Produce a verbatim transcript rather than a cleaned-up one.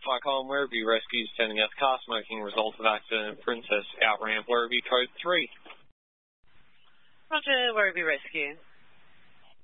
Flycom Werribee Rescue sending us car smoking, result of accident at Princess, out ramp Werribee code three. Roger, Werribee Rescue.